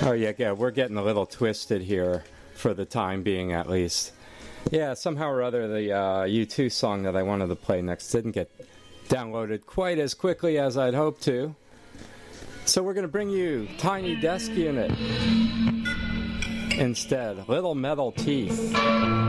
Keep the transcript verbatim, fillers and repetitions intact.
Oh, yeah, yeah, we're getting a little twisted here for the time being, at least. Yeah, somehow or other, the uh, U two song that I wanted to play next didn't get downloaded quite as quickly as I'd hoped to. So we're going to bring you Tiny Desk Unit instead. Little Metal Teeth.